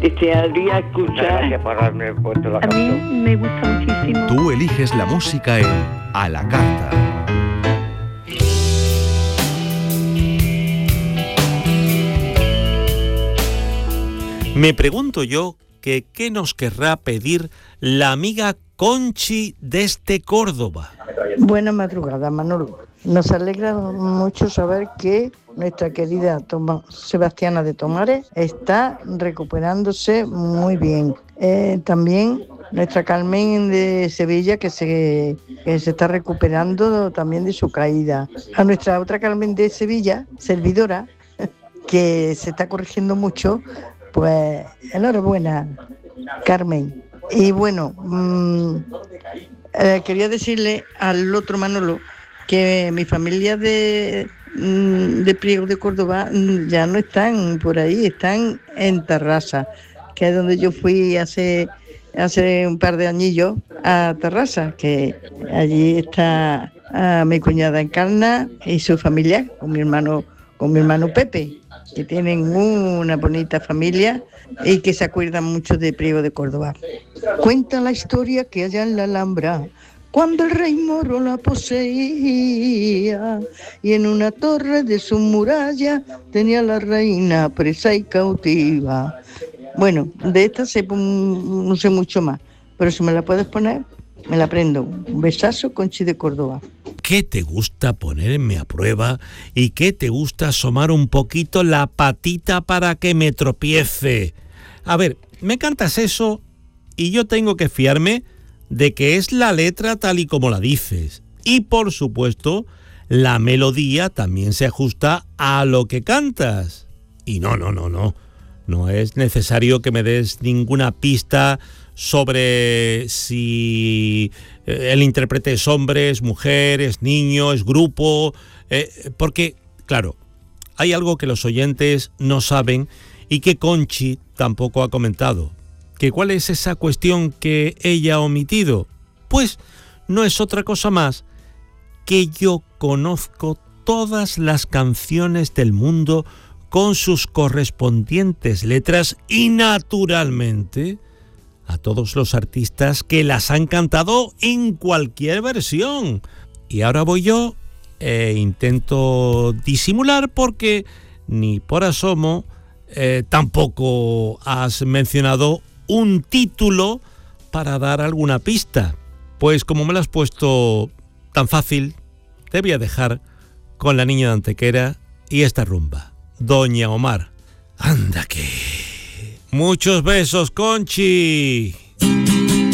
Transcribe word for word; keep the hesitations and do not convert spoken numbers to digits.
desearía escuchar. Gracias por haberme puesto la A mí canción. me gusta muchísimo. Tú eliges la música en A la Carta. Me pregunto yo que qué nos querrá pedir la amiga Conchi desde Córdoba. Buena madrugada, Manolo. Nos alegra mucho saber que nuestra querida Toma, Sebastiana de Tomares está recuperándose muy bien. Eh, también nuestra Carmen de Sevilla que se, que se está recuperando también de su caída. A nuestra otra Carmen de Sevilla, servidora, que se está corrigiendo mucho, pues enhorabuena, Carmen. Y bueno, mmm, eh, quería decirle al otro Manolo que mi familia de, de Priego de Córdoba ya no están por ahí, están en Tarrasa, que es donde yo fui hace, hace un par de añillos a Tarrasa, que allí está a mi cuñada Encarna y su familia, con mi hermano, con mi hermano Pepe, que tienen una bonita familia y que se acuerdan mucho de Priego de Córdoba. Cuenta la historia que allá en la Alhambra, cuando el rey Moro la poseía, y en una torre de su muralla tenía la reina presa y cautiva. Bueno, de esta sé, no sé mucho más, pero si me la puedes poner, me la aprendo. Un besazo, Conchi de Córdoba. ¿Qué te gusta ponerme a prueba y qué te gusta asomar un poquito la patita para que me tropiece? A ver, me cantas eso y yo tengo que fiarme de que es la letra tal y como la dices. Y por supuesto, la melodía también se ajusta a lo que cantas. Y no, no, no, no. No es necesario que me des ninguna pista sobre si el intérprete es hombre, es mujer, es niño, es grupo, eh, porque, claro, hay algo que los oyentes no saben y que Conchi tampoco ha comentado. ¿Que cuál es esa cuestión que ella ha omitido? Pues no es otra cosa más que yo conozco todas las canciones del mundo con sus correspondientes letras y, naturalmente, a todos los artistas que las han cantado en cualquier versión. Y ahora voy yo e intento disimular porque ni por asomo eh, tampoco has mencionado un título para dar alguna pista. Pues como me lo has puesto tan fácil, te voy a dejar con La Niña de Antequera y esta rumba, Doña Omar. Anda que... Muchos besos, Conchi.